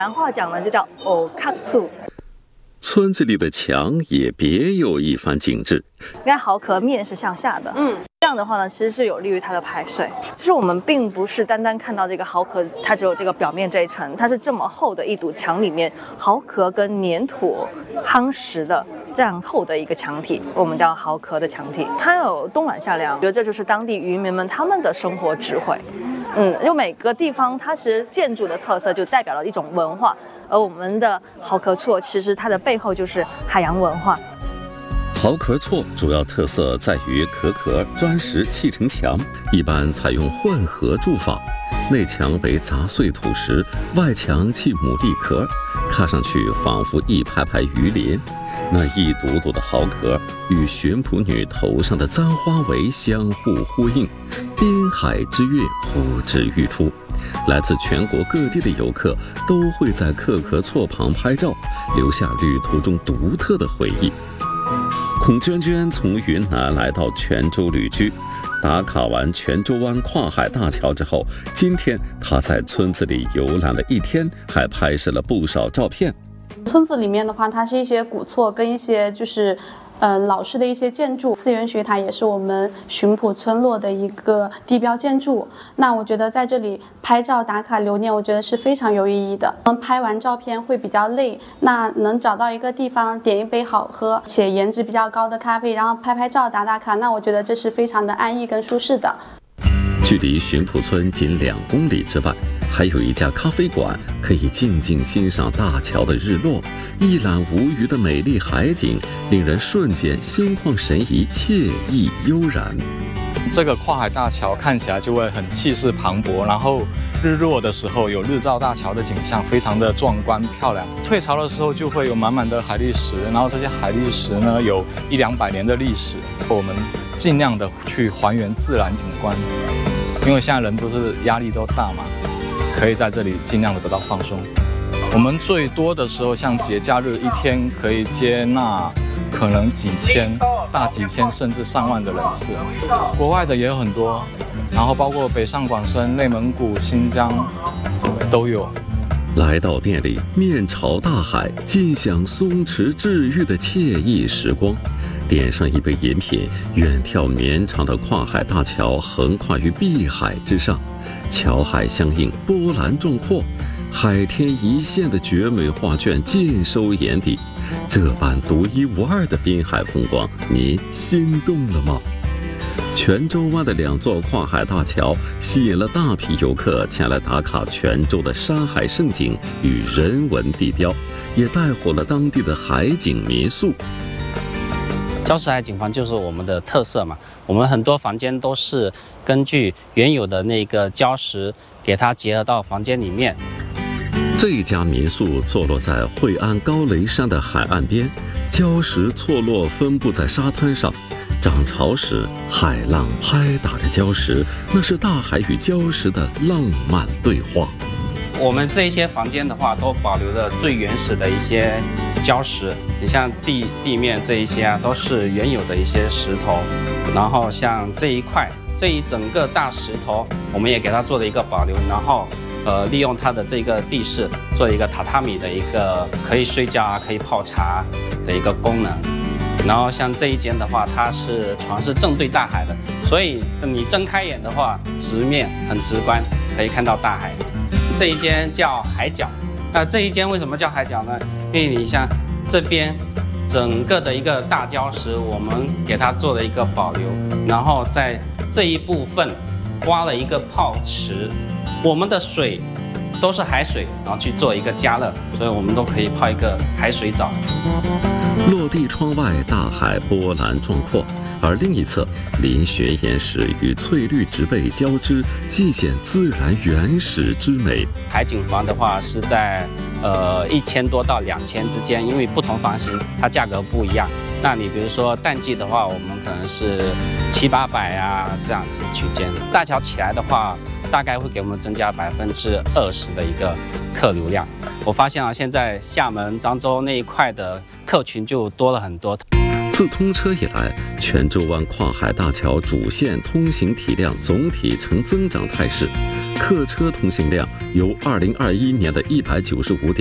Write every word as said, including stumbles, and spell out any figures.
南话讲呢就叫偶卡醋。 村子里的墙也别有一番景致。 你看蚝壳面是向下的，嗯，这样的话呢，其实是有利于它的排水。就是我们并不是单单看到这个蚝壳，它只有这个表面这一层，它是这么厚的一堵墙里面，蚝壳跟粘土夯实的这样厚的一个墙体，我们叫蚝壳的墙体。它有冬暖夏凉，我觉得这就是当地渔民们他们的生活智慧。嗯，就每个地方它其实建筑的特色就代表了一种文化。而我们的蚝壳厝其实它的背后就是海洋文化。 蚝壳厝主要特色在于壳壳砖石砌成墙，一般采用混合筑法，内墙为杂碎土石，外墙砌牡蛎壳，看上去仿佛一排排鱼鳞。那一堵堵的蚝壳与巡捕女头上的簪花围相互呼应，滨海之韵呼之欲出。来自全国各地的游客都会在壳壳厝旁拍照，留下旅途中独特的回忆。孔娟娟从云南来到泉州旅居，打卡完泉州湾跨海大桥之后，今天她在村子里游览了一天，还拍摄了不少照片。 村子里面的话，它是一些古厝跟一些就是呃老式的一些建筑。四元学塔也是我们巡捕村落的一个地标建筑。那我觉得在这里拍照打卡留念，我觉得是非常有意义的。嗯，拍完照片会比较累，那能找到一个地方点一杯好喝且颜值比较高的咖啡，然后拍拍照打打卡，那我觉得这是非常的安逸跟舒适的。 距离巡捕村仅两公里之外，还有一家咖啡馆，可以静静欣赏大桥的日落，一览无余的美丽海景，令人瞬间心旷神怡，惬意悠然。 这个跨海大桥看起来就会很气势磅礴，然后日落的时候有日照大桥的景象，非常的壮观漂亮。退潮的时候就会有满满的海砾石，然后这些海砾石呢有一两百年的历史，我们尽量的去还原自然景观。因为现在人都是压力都大嘛，可以在这里尽量的得到放松。我们最多的时候，像节假日一天可以接纳可能几千、大几千甚至上万的人次。国外的也有很多，然后包括北上广深、内蒙古、新疆都有。 来到店里，面朝大海，尽享松弛治愈的惬意时光。点上一杯饮品，远眺绵长的跨海大桥横跨于碧海之上，桥海相映，波澜壮阔，海天一线的绝美画卷尽收眼底。这般独一无二的滨海风光，您心动了吗？泉州湾的两座跨海大桥吸引了大批游客前来打卡泉州的山海胜景与人文地标，也带火了当地的海景民宿。 礁石海景房就是我们的特色嘛，我们很多房间都是根据原有的那个礁石给它结合到房间里面。 这家民宿坐落在惠安高雷山的海岸边，礁石错落分布在沙滩上，涨潮时海浪拍打着礁石，那是大海与礁石的浪漫对话。 我们这些房间的话，都保留了最原始的一些礁石，你像地地面这一些啊，都是原有的一些石头。然后像这一块，这一整个大石头，我们也给它做了一个保留，然后呃，利用它的这个地势，做一个榻榻米的一个可以睡觉啊，可以泡茶的一个功能。然后像这一间的话，它是床是正对大海的，所以你睁开眼的话，直面很直观，可以看到大海。这一间叫海角，那这一间为什么叫海角呢？因为你像这边整个的一个大礁石，我们给它做了一个保留，然后在这一部分挖了一个泡池，我们的水都是海水，然后去做一个加热，所以我们都可以泡一个海水澡。 落地窗外，大海波澜壮阔，而另一侧，林悬岩石与翠绿植被交织，尽显自然原始之美。 海景房的话是在呃一千多到两千之间，因为不同房型它价格不一样。那你比如说淡季的话，我们可能是七八百啊这样子区间。大桥起来的话，大概会给我们增加百分之二十的一个客流量。我发现啊，现在厦门、漳州那一块的客群就多了很多。 自通车以来，泉州湾跨海大桥主线通行体量总体呈增长态势， 客车通行量由二零二一年的一百九十五点